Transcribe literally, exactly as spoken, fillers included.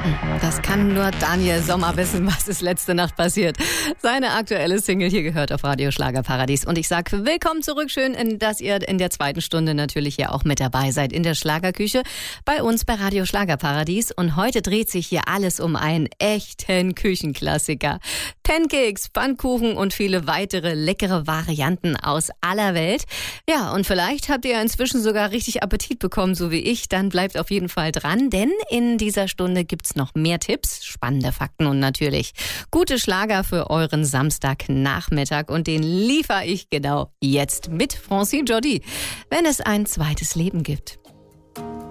Das kann nur Daniel Sommer wissen, was ist letzte Nacht passiert. Seine aktuelle Single hier gehört auf Radio Schlagerparadies. Und ich sage willkommen zurück. Schön, dass ihr in der zweiten Stunde natürlich hier auch mit dabei seid in der Schlagerküche bei uns bei Radio Schlagerparadies. Und heute dreht sich hier alles um einen echten Küchenklassiker. Pancakes, Pfannkuchen und viele weitere leckere Varianten aus aller Welt. Ja, und vielleicht habt ihr inzwischen sogar richtig Appetit bekommen, so wie ich. Dann bleibt auf jeden Fall dran, denn in dieser Stunde gibt's noch mehr Tipps, spannende Fakten und natürlich gute Schlager für euren Samstagnachmittag. Und den liefere ich genau jetzt mit Francine Jordi, wenn es ein zweites Leben gibt.